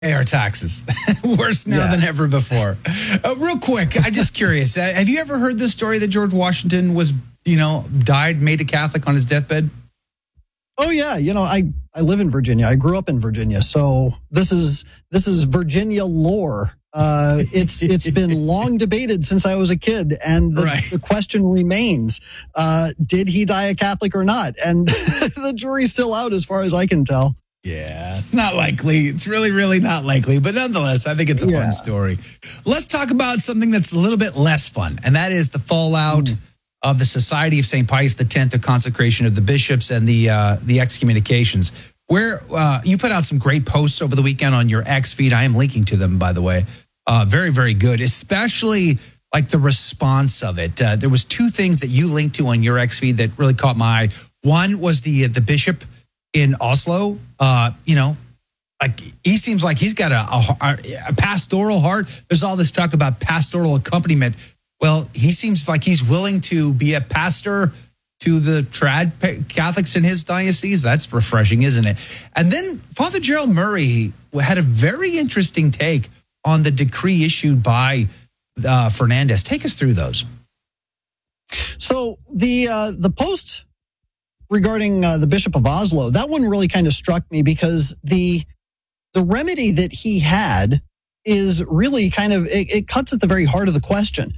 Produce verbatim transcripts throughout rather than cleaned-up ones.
pay our taxes. Worse now yeah. than ever before. Uh, real quick, I'm just curious. Uh, have you ever heard the story that George Washington was, you know, died, made a Catholic on his deathbed? Oh, yeah. You know, I, I live in Virginia. I grew up in Virginia. So this is this is Virginia lore. Uh, it's it's been long debated since I was a kid. And the, right. the question remains, uh, did he die a Catholic or not? And the jury's still out as far as I can tell. Yeah, it's not likely. It's really, really not likely. But nonetheless, I think it's a yeah. fun story. Let's talk about something that's a little bit less fun, and that is the fallout mm. of the Society of Saint Pius X, the consecration of the bishops, and the uh, the excommunications. Where uh, you put out some great posts over the weekend on your X feed. I am linking to them, by the way. Uh, very, very good, especially like the response of it. Uh, there was two things that you linked to on your X feed that really caught my eye. One was the the bishop in Oslo. Uh, you know, like he seems like he's got a, a, a pastoral heart. There's all this talk about pastoral accompaniment. Well, he seems like he's willing to be a pastor to the trad Catholics in his diocese. That's refreshing, isn't it? And then Father Gerald Murray had a very interesting take on the decree issued by uh, Fernandez. Take us through those. So the uh, the post regarding uh, the Bishop of Oslo, that one really kind of struck me because the the remedy that he had is really kind of, it, it cuts at the very heart of the question.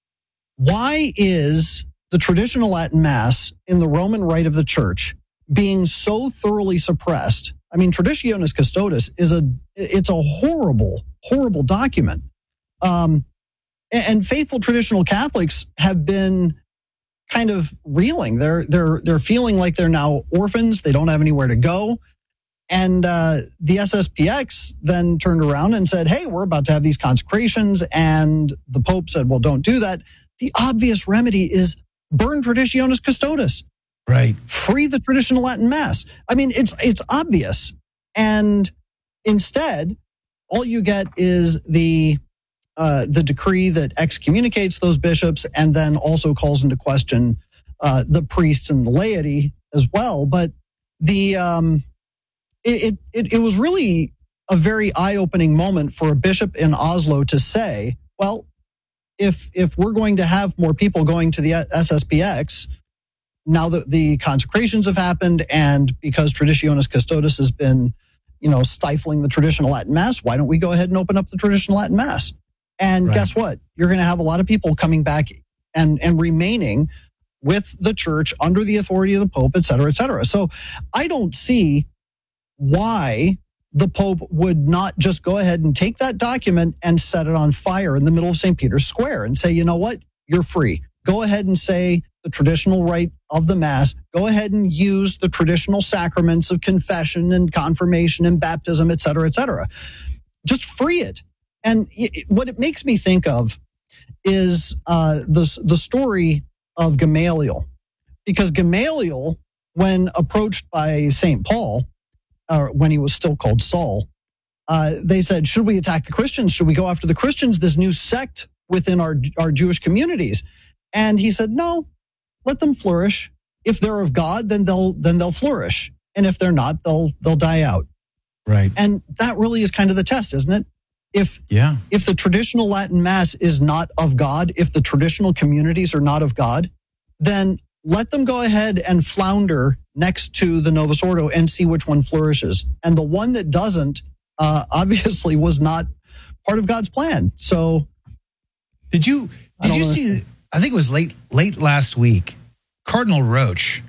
Why is the traditional Latin Mass in the Roman Rite of the Church being so thoroughly suppressed? I mean, Traditionis Custodes is a, it's a horrible, horrible document. Um, and, and faithful traditional Catholics have been kind of reeling. They're they're they're feeling like they're now orphans. They don't have anywhere to go. And uh, the S S P X then turned around and said, "Hey, we're about to have these consecrations." And the Pope said, "Well, don't do that." The obvious remedy is burn Traditionis Custodes. Right. Free the traditional Latin Mass. I mean, it's it's obvious. And instead, all you get is the Uh, the decree that excommunicates those bishops and then also calls into question uh, the priests and the laity as well. But the um, it, it it was really a very eye-opening moment for a bishop in Oslo to say, well, if if we're going to have more people going to the S S P X, now that the consecrations have happened and because Traditionis Custodes has been, you know, stifling the traditional Latin Mass, why don't we go ahead and open up the traditional Latin Mass? And right. guess what? You're going to have a lot of people coming back and, and remaining with the church under the authority of the Pope, et cetera, et cetera. So I don't see why the Pope would not just go ahead and take that document and set it on fire in the middle of Saint Peter's Square and say, you know what? You're free. Go ahead and say the traditional rite of the Mass. Go ahead and use the traditional sacraments of confession and confirmation and baptism, et cetera, et cetera. Just free it. And it, what it makes me think of is uh, the, the story of Gamaliel. Because Gamaliel, when approached by Saint Paul, or when he was still called Saul, uh, they said, should we attack the Christians? Should we go after the Christians, this new sect within our, our Jewish communities? And he said, no, let them flourish. If they're of God, then they'll then they'll flourish. And if they're not, they'll they'll die out. Right. And that really is kind of the test, isn't it? If yeah. if the traditional Latin Mass is not of God, if the traditional communities are not of God, then let them go ahead and flounder next to the Novus Ordo and see which one flourishes. And the one that doesn't, uh, obviously was not part of God's plan. So did you did you see, I think it was late late last week, Cardinal Roche,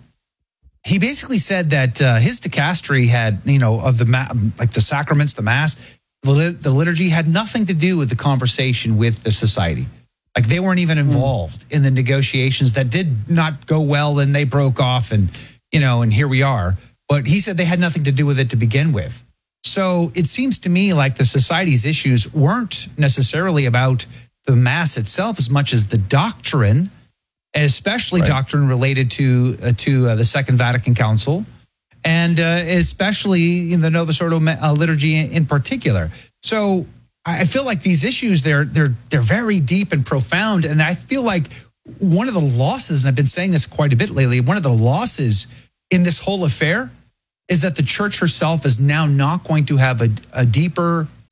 he basically said that uh, his dicastery had, you know, of the ma- like the sacraments, the Mass, the, the liturgy had nothing to do with the conversation with the society. Like they weren't even involved mm. in the negotiations that did not go well and they broke off and, you know, and here we are. But he said they had nothing to do with it to begin with. So it seems to me like the society's issues weren't necessarily about the Mass itself as much as the doctrine, and especially right. doctrine related to uh, to uh, the Second Vatican Council, and uh, especially in the Novus Ordo uh, liturgy in, in particular. So I feel like these issues, they're they're they're very deep and profound, and I feel like one of the losses, and I've been saying this quite a bit lately, one of the losses in this whole affair is that the church herself is now not going to have a, a deeper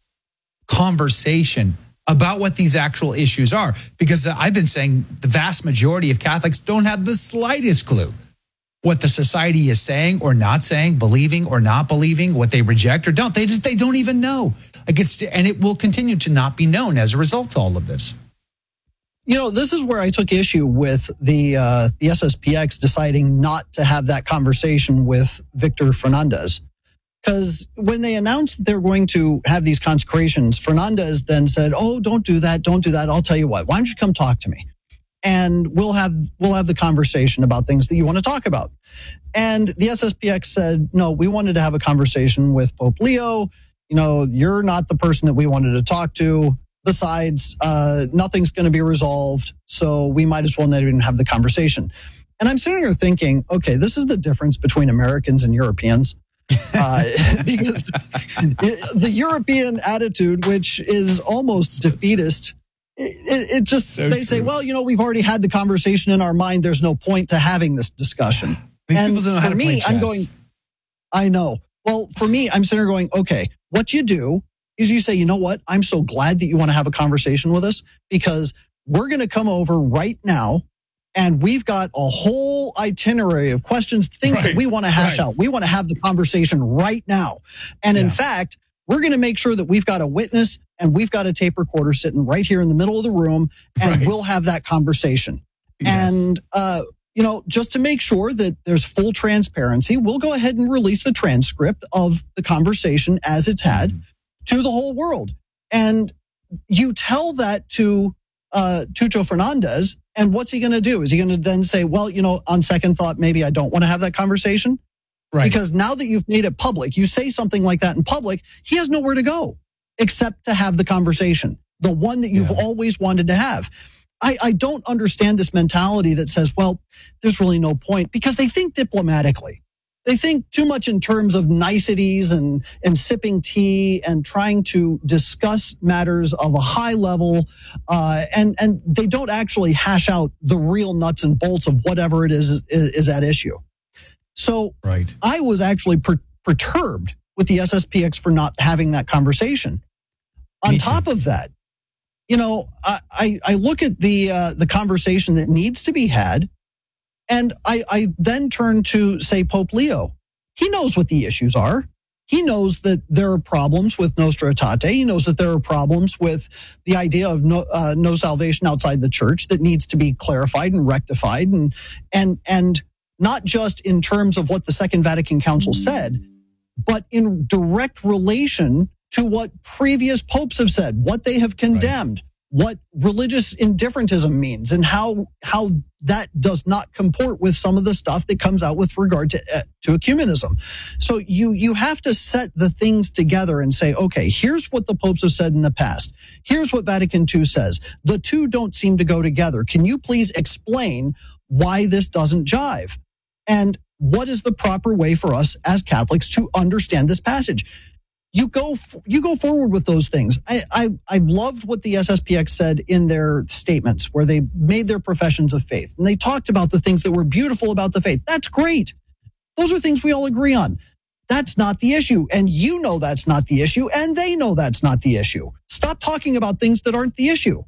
conversation about what these actual issues are. Because I've been saying the vast majority of Catholics don't have the slightest clue what the society is saying or not saying, believing or not believing, what they reject or don't. They just, they don't even know. Like it's, and it will continue to not be known as a result of all of this. You know, this is where I took issue with the uh, the S S P X deciding not to have that conversation with Victor Fernandez. Because when they announced that they were going to have these consecrations, Fernandez then said, oh, don't do that, don't do that. I'll tell you what, why don't you come talk to me? And we'll have we'll have the conversation about things that you want to talk about. And the S S P X said, no, we wanted to have a conversation with Pope Leo. You know, you're not the person that we wanted to talk to. Besides, uh, nothing's going to be resolved, so we might as well not even have the conversation. And I'm sitting here thinking, okay, this is the difference between Americans and Europeans. Uh, because the European attitude, which is almost defeatist, it, it just, so they true. say, well, you know, we've already had the conversation in our mind. There's no point to having this discussion. These and people don't know how for to me, play chess. I'm going, I know. Well, for me, I'm sitting here going, okay, what you do is you say, you know what? I'm so glad that you want to have a conversation with us because we're going to come over right now and we've got a whole itinerary of questions, things right, that we want to hash right. out. We want to have the conversation right now. And yeah. in fact, we're going to make sure that we've got a witness and we've got a tape recorder sitting right here in the middle of the room and right. we'll have that conversation. Yes. And, uh, you know, just to make sure that there's full transparency, we'll go ahead and release the transcript of the conversation as it's had. Mm-hmm. to the whole world. And you tell that to uh, Tucho Fernandez, and what's he going to do? Is he going to then say, well, you know, on second thought, maybe I don't want to have that conversation? Right. Because now that you've made it public, you say something like that in public, he has nowhere to go except to have the conversation, the one that you've yeah. always wanted to have. I, I don't understand this mentality that says, well, there's really no point, because they think diplomatically. They think too much in terms of niceties and, and sipping tea and trying to discuss matters of a high level. Uh, and, and they don't actually hash out the real nuts and bolts of whatever it is, is, is at issue. So right. I was actually per, perturbed with the S S P X for not having that conversation. On Me top too. of that, you know, I, I, I look at the, uh, the conversation that needs to be had. And I, I then turn to, say, Pope Leo. He knows what the issues are. He knows that there are problems with Nostra Aetate. He knows that there are problems with the idea of no, uh, no salvation outside the church that needs to be clarified and rectified. And, and, and not just in terms of what the Second Vatican Council said, but in direct relation to what previous popes have said, what they have condemned. Right. What religious indifferentism means and how how that does not comport with some of the stuff that comes out with regard to uh, to ecumenism. So you you have to set the things together and say, okay, here's what the popes have said in the past. Here's what Vatican Two says. The two don't seem to go together. Can you please explain why this doesn't jive? And what is the proper way for us as Catholics to understand this passage? You go, you go forward with those things. I, I, I loved what the S S P X said in their statements where they made their professions of faith and they talked about the things that were beautiful about the faith. That's great. Those are things we all agree on. That's not the issue. And you know that's not the issue. And they know that's not the issue. Stop talking about things that aren't the issue.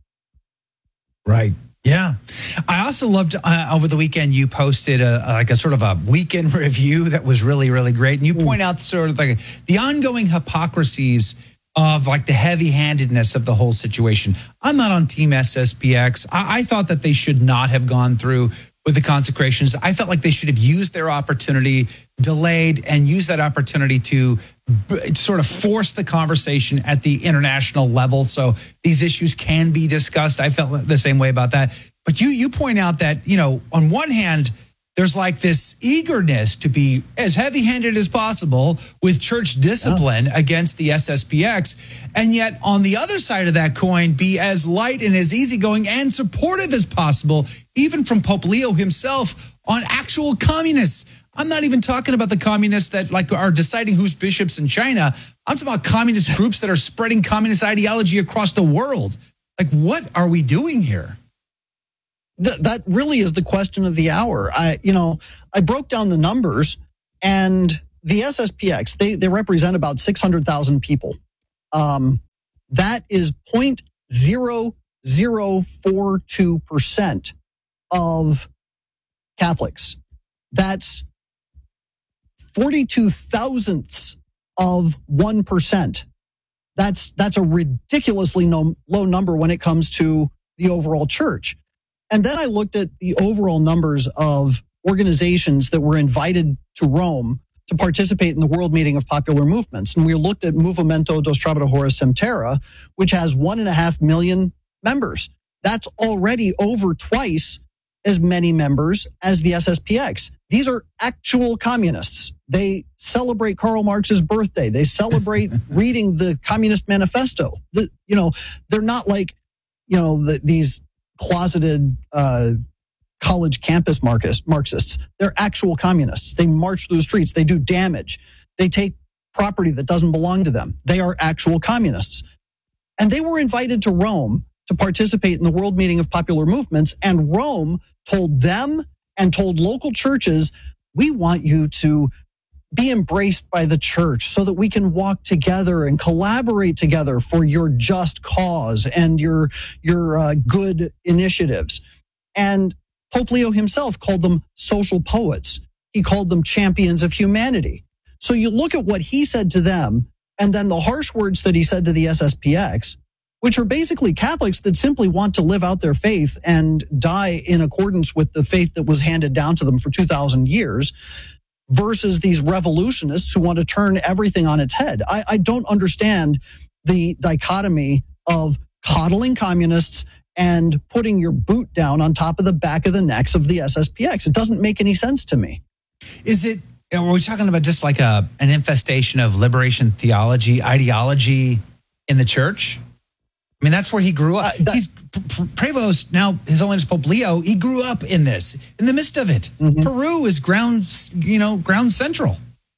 Right. Yeah. I also loved uh, over the weekend, you posted a, like a sort of a weekend review that was really, really great. And you point out sort of like the ongoing hypocrisies of like the heavy handedness of the whole situation. I'm not on Team S S P X. I, I thought that they should not have gone through with the consecrations. I felt like they should have used their opportunity, delayed, and used that opportunity to b- sort of force the conversation at the international level so these issues can be discussed. I felt the same way about that. But you you point out that, you know, on one hand, there's like this eagerness to be as heavy-handed as possible with church discipline yeah. against the S S P X. And yet on the other side of that coin, be as light and as easygoing and supportive as possible, even from Pope Leo himself, on actual communists. I'm not even talking about the communists that like are deciding who's bishops in China. I'm talking about communist groups that are spreading communist ideology across the world. Like, what are we doing here? Th- that really is the question of the hour. I, you know, I broke down the numbers, and the S S P X, they, they represent about six hundred thousand people. Um, That is zero point zero zero four two percent of Catholics. That's forty-two thousandths of one percent. That's, that's a ridiculously no, low number when it comes to the overall church. And then I looked at the overall numbers of organizations that were invited to Rome to participate in the World Meeting of Popular Movements. And we looked at Movimento dos Trabajadores Sem Terra, which has one and a half million members. That's already over twice as many members as the S S P X. These are actual communists. They celebrate Karl Marx's birthday. They celebrate reading the Communist Manifesto. The, you know, they're not like, you know, the, these closeted uh, college campus Marxists. They're actual communists. They march through the streets. They do damage. They take property that doesn't belong to them. They are actual communists. And they were invited to Rome to participate in the World Meeting of Popular Movements. And Rome told them and told local churches, we want you to be embraced by the church so that we can walk together and collaborate together for your just cause and your, your uh, good initiatives. And Pope Leo himself called them social poets. He called them champions of humanity. So you look at what he said to them, and then the harsh words that he said to the S S P X, which are basically Catholics that simply want to live out their faith and die in accordance with the faith that was handed down to them for two thousand years, versus these revolutionists who want to turn everything on its head. I, I don't understand the dichotomy of coddling communists and putting your boot down on top of the back of the necks of the S S P X. It doesn't make any sense to me. Is it, are we talking about just like a an infestation of liberation theology, ideology in the church? I mean, that's where he grew up. Uh, that, He's Prevost, now His Holiness Pope Leo, he grew up in this, in the midst of it. Mm-hmm. Peru is ground, you know, ground central.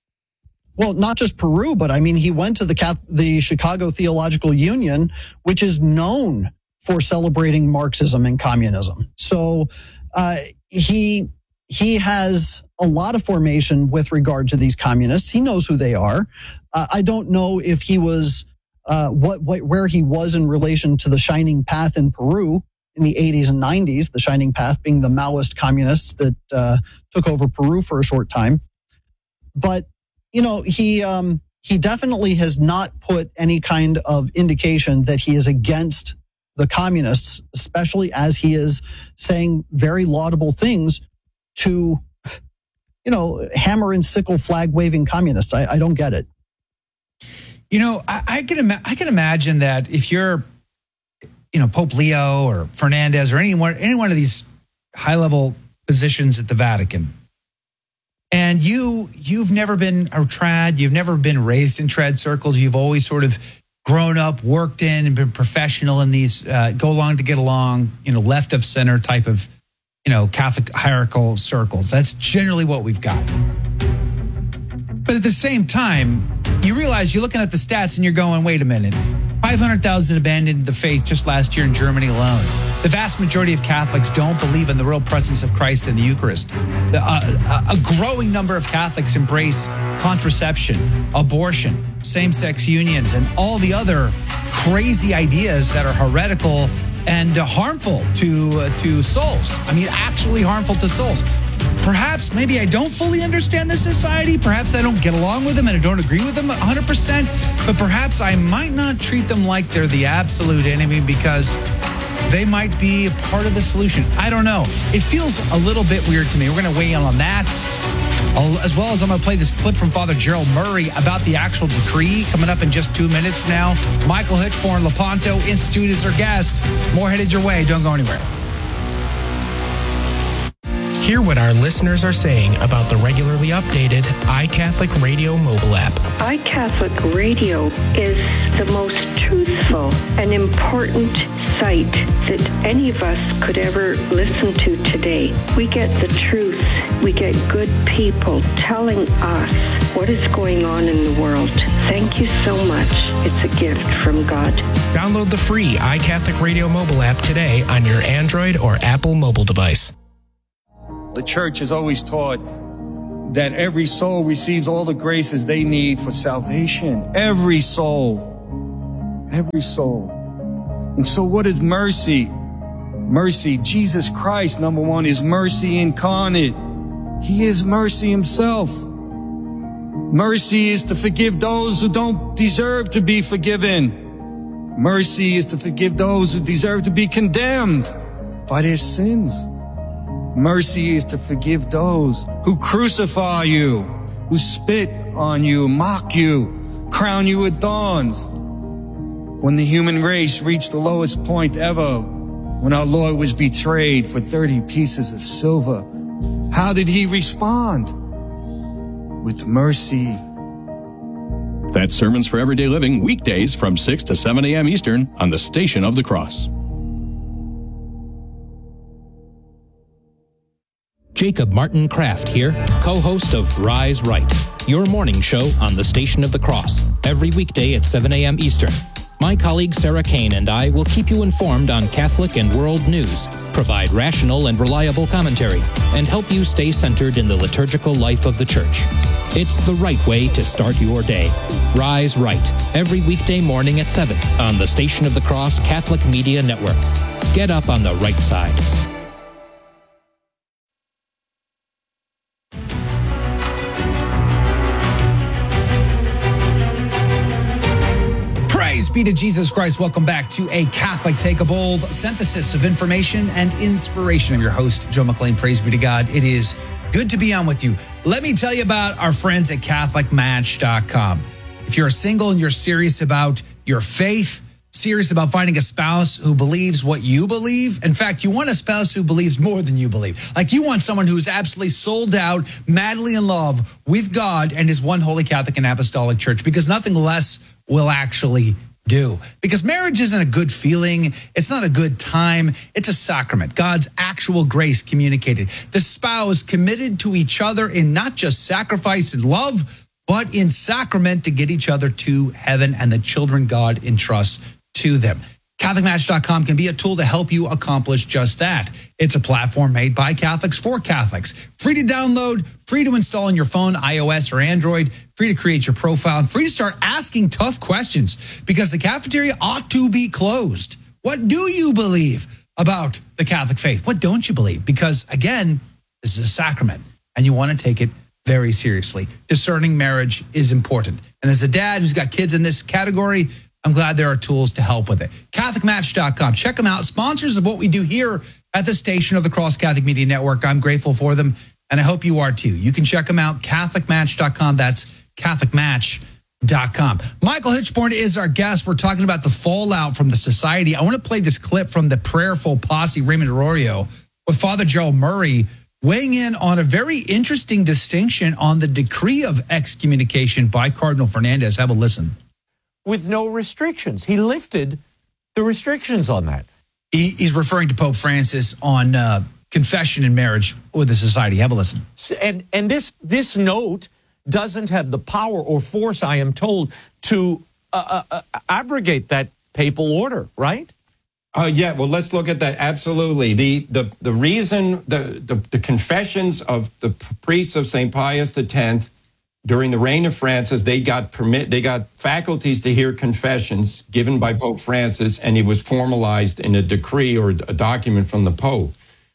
Well, not just Peru, but I mean, he went to the Catholic, the Chicago Theological Union, which is known for celebrating Marxism and communism. So uh, he he has a lot of formation with regard to these communists. He knows who they are. Uh, I don't know if he was uh, what, what where he was in relation to the Shining Path in Peru in the eighties and nineties. The Shining Path being the Maoist communists that uh, took over Peru for a short time. But you know, he um, he definitely has not put any kind of indication that he is against the communists, especially as he is saying very laudable things to, you know, hammer and sickle flag waving communists. I, I don't get it. You know, I, I can ima- I can imagine that if you're, you know, Pope Leo or Fernandez or anyone any one of these high level positions at the Vatican, and you you've never been a trad, you've never been raised in trad circles, you've always sort of grown up, worked in, and been professional in these uh, go along to get along, you know, left of center type of, you know, Catholic hierarchical circles. That's generally what we've got. But at the same time, you realize you're looking at the stats and you're going, wait a minute, five hundred thousand abandoned the faith just last year in Germany alone. The vast majority of Catholics don't believe in the real presence of Christ in the Eucharist. The, uh, a growing number of Catholics embrace contraception, abortion, same-sex unions, and all the other crazy ideas that are heretical and uh, harmful to uh, to souls. I mean, actually harmful to souls. Perhaps, maybe I don't fully understand this society. Perhaps I don't get along with them and I don't agree with them one hundred percent. But perhaps I might not treat them like they're the absolute enemy because they might be a part of the solution. I don't know. It feels a little bit weird to me. We're going to weigh in on that, as well as I'm going to play this clip from Father Gerald Murray about the actual decree coming up in just two minutes from now. Michael Hitchborn, Lepanto Institute is our guest. More headed your way. Don't go anywhere. Hear what our listeners are saying about the regularly updated iCatholic Radio mobile app. iCatholic Radio is the most truthful and important site that any of us could ever listen to today. We get the truth. We get good people telling us what is going on in the world. Thank you so much. It's a gift from God. Download the free iCatholic Radio mobile app today on your Android or Apple mobile device. The church has always taught that every soul receives all the graces they need for salvation. Every soul. every soul. And so what is mercy? Mercy, Jesus Christ, number one, is mercy incarnate. He is mercy himself. Mercy is to forgive those who don't deserve to be forgiven. Mercy is to forgive those who deserve to be condemned by their sins. Mercy is to forgive those who crucify you, who spit on you, mock you, crown you with thorns. When the human race reached the lowest point ever, when our Lord was betrayed for thirty pieces of silver, how did he respond? With mercy. That's Sermons for Everyday Living, weekdays from six to seven a.m. Eastern on the Station of the Cross. Jacob Martin Kraft here, co-host of Rise Right, your morning show on the Station of the Cross, every weekday at seven a.m. Eastern. My colleague Sarah Kane and I will keep you informed on Catholic and world news, provide rational and reliable commentary, and help you stay centered in the liturgical life of the Church. It's the right way to start your day. Rise Right, every weekday morning at seven on the Station of the Cross Catholic Media Network. Get up on the right side. Be to Jesus Christ. Welcome back to a Catholic Take a Bold synthesis of information and inspiration. I'm your host, Joe McLean. Praise be to God. It is good to be on with you. Let me tell you about our friends at Catholic Match dot com. If you're single and you're serious about your faith, serious about finding a spouse who believes what you believe, in fact, you want a spouse who believes more than you believe. Like you want someone who's absolutely sold out, madly in love with God and his one holy Catholic and Apostolic Church, because nothing less will actually do. Because marriage isn't a good feeling. It's not a good time. It's a sacrament. God's actual grace communicated. The spouse committed to each other in not just sacrifice and love, but in sacrament to get each other to heaven and the children God entrusts to them. Catholic Match dot com can be a tool to help you accomplish just that. It's a platform made by Catholics for Catholics. Free to download, free to install on your phone, iOS or Android, free to create your profile, and free to start asking tough questions because the cafeteria ought to be closed. What do you believe about the Catholic faith? What don't you believe? Because, again, this is a sacrament, and you want to take it very seriously. Discerning marriage is important. And as a dad who's got kids in this category, I'm glad there are tools to help with it. Catholic Match dot com. Check them out. Sponsors of what we do here at the Station of the Cross Catholic Media Network. I'm grateful for them, and I hope you are too. You can check them out, Catholic Match dot com. That's Catholic Match dot com. Michael Hitchborn is our guest. We're talking about the fallout from the society. I want to play this clip from the Prayerful Posse, Raymond Arroyo, with Father Gerald Murray, weighing in on a very interesting distinction on the decree of excommunication by Cardinal Fernandez. Have a listen. With no restrictions. He lifted the restrictions on that. He, he's referring to Pope Francis on uh, confession and marriage with the society. Have a listen. And and this this note doesn't have the power or force, I am told, to uh, uh, abrogate that papal order, right? Oh, uh, yeah. Well, let's look at that. Absolutely. The the the reason the the, the confessions of the priests of Saint Pius X during the reign of Francis, they got permit, they got faculties to hear confessions given by Pope Francis, and it was formalized in a decree or a document from the Pope.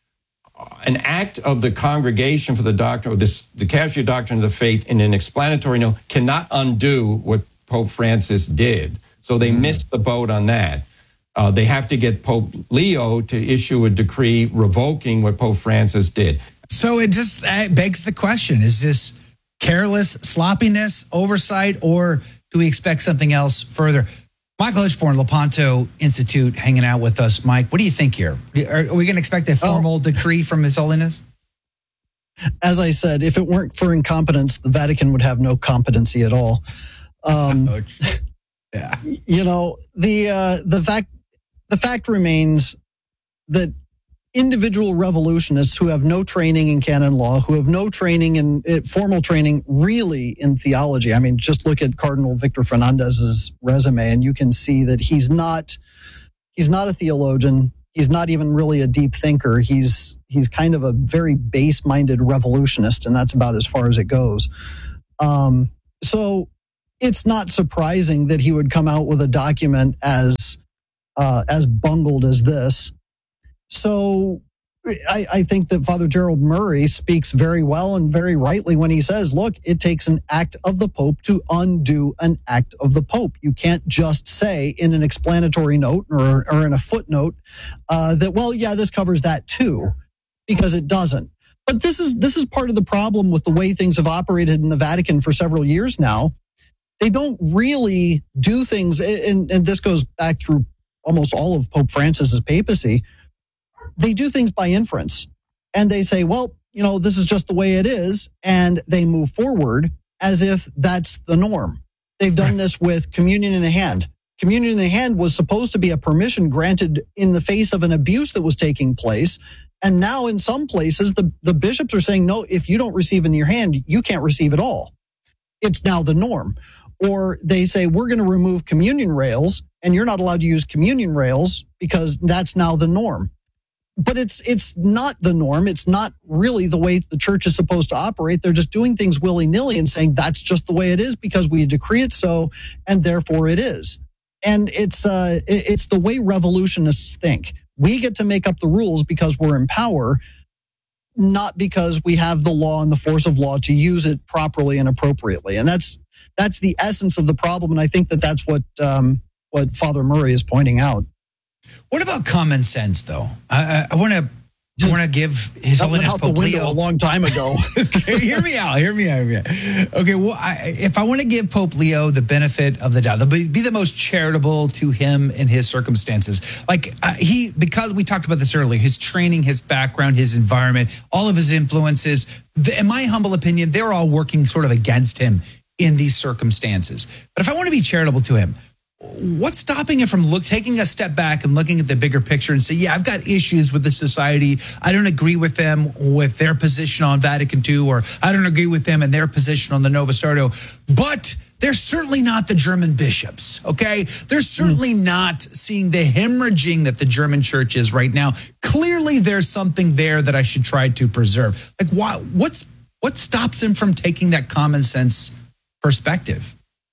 An act of the Congregation for the Doctrine of this, the Casual Doctrine of the Faith, in an explanatory note, cannot undo what Pope Francis did. So they mm. missed the boat on that. Uh, they have to get Pope Leo to issue a decree revoking what Pope Francis did. So it just uh, begs the question: is this careless sloppiness, oversight, or do we expect something else further? Michael Hitchborn, Lepanto Institute, hanging out with us. Mike, what do you think here? Are, are we going to expect a formal oh. decree from His Holiness? As I said, if it weren't for incompetence, the Vatican would have no competency at all. Um, oh, yeah. You know, the uh, the fact the fact remains that individual revolutionists who have no training in canon law, who have no training in formal training really in theology. I mean, just look at Cardinal Victor Fernandez's resume and you can see that he's not, he's not a theologian. He's not even really a deep thinker. He's, he's kind of a very base-minded revolutionist, and that's about as far as it goes. Um, so it's not surprising that he would come out with a document as uh, as bungled as this. So I, I think that Father Gerald Murray speaks very well and very rightly when he says, look, it takes an act of the Pope to undo an act of the Pope. You can't just say in an explanatory note or, or in a footnote uh, that, well, yeah, this covers that too, because it doesn't. But this is this is part of the problem with the way things have operated in the Vatican for several years now. They don't really do things, and, and this goes back through almost all of Pope Francis's papacy. They do things by inference, and they say, well, you know, this is just the way it is, and they move forward as if that's the norm. They've done this with communion in the hand. Communion in the hand was supposed to be a permission granted in the face of an abuse that was taking place. And now in some places, the, the bishops are saying, no, if you don't receive in your hand, you can't receive at all. It's now the norm. Or they say, we're going to remove communion rails, and you're not allowed to use communion rails because that's now the norm. But it's it's not the norm. It's not really the way the church is supposed to operate. They're just doing things willy-nilly and saying that's just the way it is because we decree it so, and therefore it is. And it's uh, it's the way revolutionists think. We get to make up the rules because we're in power, not because we have the law and the force of law to use it properly and appropriately. And that's that's the essence of the problem. And I think that that's what um, what Father Murray is pointing out. What about common sense, though? I, I want to I want to give His That went Holiness out the Pope window Leo a long time ago. Okay, hear me out. Hear me out. Hear me out. Okay, well, I, if I want to give Pope Leo the benefit of the doubt, be, be the most charitable to him in his circumstances, like uh, he, because we talked about this earlier, his training, his background, his environment, all of his influences. The, in my humble opinion, they're all working sort of against him in these circumstances. But if I want to be charitable to him, what's stopping him from look, taking a step back and looking at the bigger picture and say, yeah, I've got issues with the society. I don't agree with them with their position on Vatican Two, or I don't agree with them and their position on the Novus Ordo. But they're certainly not the German bishops, okay? They're certainly mm. not seeing the hemorrhaging that the German church is right now. Clearly, there's something there that I should try to preserve. Like, why, what's what stops him from taking that common sense perspective?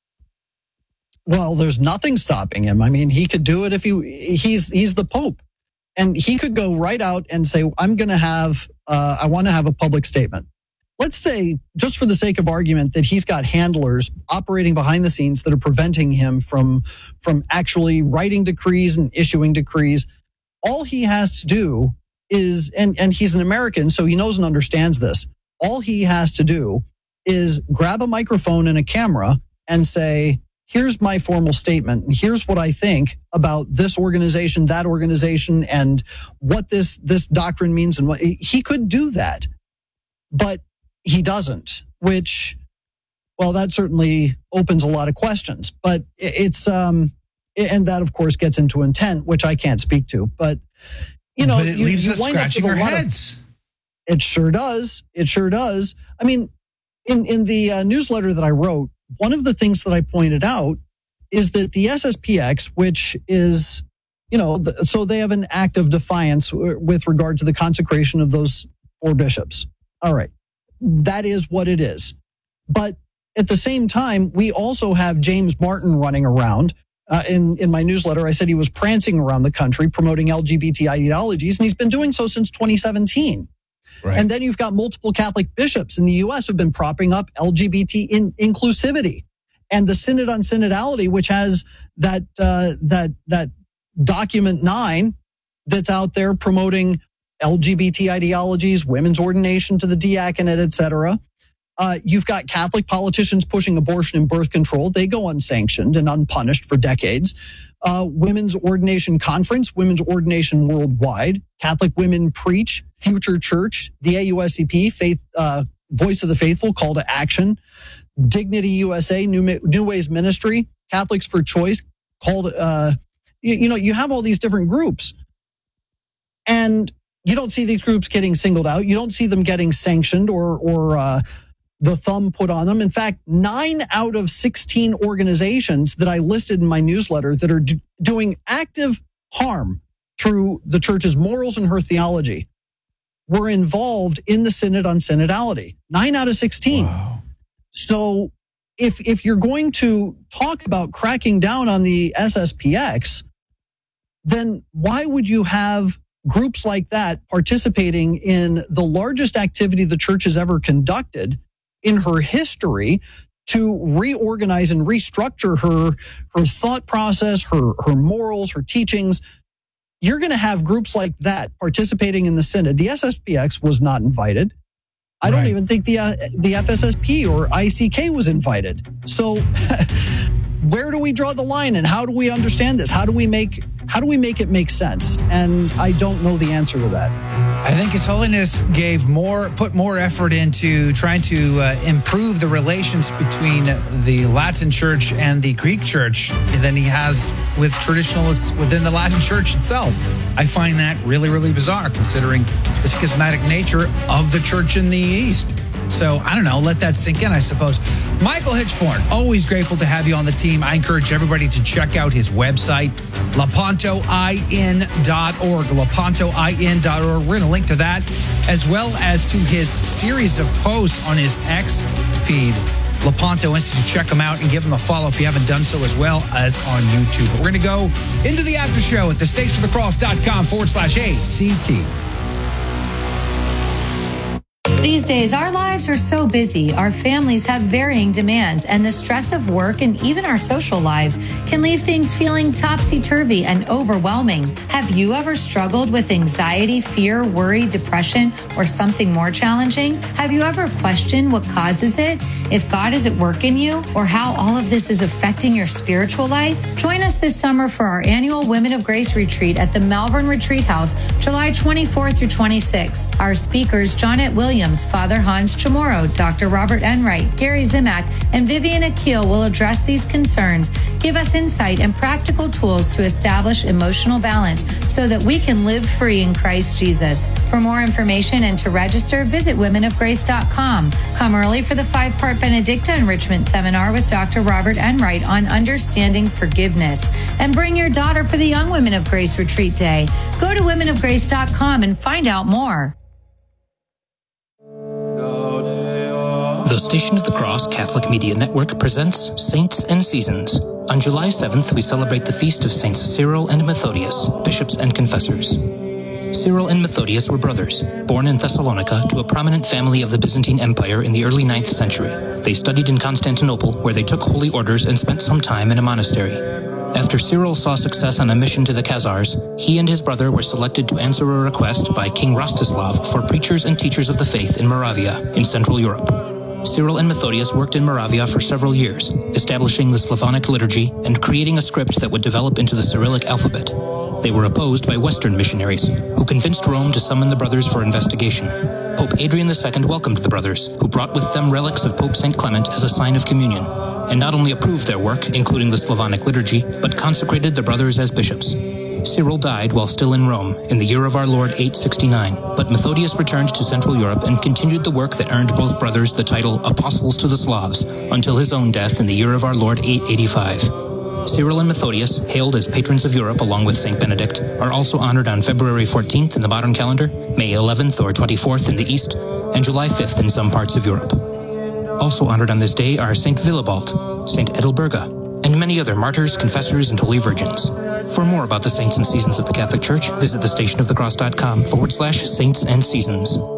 Well, there's nothing stopping him. I mean, he could do it if he he's he's the Pope, and he could go right out and say, "I'm going to have uh, I want to have a public statement." Let's say, just for the sake of argument, that he's got handlers operating behind the scenes that are preventing him from from actually writing decrees and issuing decrees. All he has to do is, and and he's an American, so he knows and understands this. All he has to do is grab a microphone and a camera and say, here's my formal statement, and here's what I think about this organization, that organization, and what this this doctrine means. And what he could do that, but he doesn't, which, well, that certainly opens a lot of questions. But it's, um, and that, of course, gets into intent, which I can't speak to. But, you know, but it you, leaves you us wind up with scratching a our lot heads. of. It sure does. It sure does. I mean, in, in the uh, newsletter that I wrote, one of the things that I pointed out is that the S S P X, which is, you know, the, so they have an act of defiance with regard to the consecration of those four bishops. All right. That is what it is. But at the same time, we also have James Martin running around. Uh, in, in my newsletter, I said he was prancing around the country promoting L G B T ideologies, and he's been doing so since twenty seventeen. Right. And then you've got multiple Catholic bishops in the U S who've been propping up L G B T in, inclusivity. And the Synod on Synodality, which has that uh, that that document nine that's out there promoting L G B T ideologies, women's ordination to the diaconate, et cetera. Uh, you've got Catholic politicians pushing abortion and birth control. They go unsanctioned and unpunished for decades. Uh, women's ordination conference, women's ordination worldwide. Catholic women preach, Future Church, the A U S C P, Faith, uh, Voice of the Faithful, Call to Action. Dignity U S A, New, New Ways Ministry, Catholics for Choice, called, uh, you, you know, you have all these different groups. And you don't see these groups getting singled out. You don't see them getting sanctioned or, or, uh, the thumb put on them. In fact, nine out of sixteen organizations that I listed in my newsletter that are do, doing active harm through the church's morals and her theology were involved in the Synod on Synodality. Nine out of sixteen. Wow. So if if you're going to talk about cracking down on the S S P X, then why would you have groups like that participating in the largest activity the church has ever conducted in her history to reorganize and restructure her, her thought process, her, her morals, her teachings? You're going to have groups like that participating in the synod. The S S P X was not invited. I don't right. even think the uh, the F S S P or I C K was invited. So where do we draw the line, and how do we understand this? How do we make how do we make it make sense? And I don't know the answer to that. I think His Holiness gave more, put more effort into trying to uh, improve the relations between the Latin Church and the Greek Church than he has with traditionalists within the Latin Church itself. I find that really, really bizarre, considering the schismatic nature of the Church in the East. So, I don't know, let that sink in, I suppose. Michael Hichborn, always grateful to have you on the team. I encourage everybody to check out his website, lepanto in dot org, lepanto in dot org. We're going to link to that, as well as to his series of posts on his X feed, Lepanto Institute. Check him out and give him a follow if you haven't done so, as well as on YouTube. But we're going to go into the after show at the station of the cross dot com forward slash A C T. These days, our lives are so busy, our families have varying demands, and the stress of work and even our social lives can leave things feeling topsy-turvy and overwhelming. Have you ever struggled with anxiety, fear, worry, depression, or something more challenging? Have you ever questioned what causes it, if God is at work in you, or how all of this is affecting your spiritual life? Join us this summer for our annual Women of Grace Retreat at the Malvern Retreat House, July twenty-fourth through twenty-sixth. Our speakers, Johnette Williams, Father Hans Chamorro, Doctor Robert Enright, Gary Zimak, and Vivian Akil will address these concerns, give us insight and practical tools to establish emotional balance so that we can live free in Christ Jesus. For more information and to register, visit women of grace dot com. Come early for the five-part Benedicta Enrichment Seminar with Doctor Robert Enright on understanding forgiveness. And bring your daughter for the Young Women of Grace Retreat Day. Go to women of grace dot com and find out more. The Station of the Cross Catholic Media Network presents Saints and Seasons. On July seventh, we celebrate the feast of Saints Cyril and Methodius, bishops and confessors. Cyril and Methodius were brothers, born in Thessalonica to a prominent family of the Byzantine Empire in the early ninth century. They studied in Constantinople, where they took holy orders and spent some time in a monastery. After Cyril saw success on a mission to the Khazars, he and his brother were selected to answer a request by King Rostislav for preachers and teachers of the faith in Moravia, in Central Europe. Cyril and Methodius worked in Moravia for several years, establishing the Slavonic liturgy and creating a script that would develop into the Cyrillic alphabet. They were opposed by Western missionaries, who convinced Rome to summon the brothers for investigation. Pope Adrian the Second welcomed the brothers, who brought with them relics of Pope Saint Clement as a sign of communion, and not only approved their work, including the Slavonic liturgy, but consecrated the brothers as bishops. Cyril died while still in Rome in the year of our Lord eight sixty-nine, but Methodius returned to Central Europe and continued the work that earned both brothers the title Apostles to the Slavs until his own death in the year of our Lord eight eighty-five. Cyril and Methodius, hailed as patrons of Europe along with Saint Benedict, are also honored on February fourteenth in the modern calendar, May eleventh or twenty-fourth in the East, and July fifth in some parts of Europe. Also honored on this day are Saint Willibald, Saint Edelberga, and many other martyrs, confessors, and holy virgins. For more about the saints and seasons of the Catholic Church, visit the stationofthecross.com forward slash saints and seasons.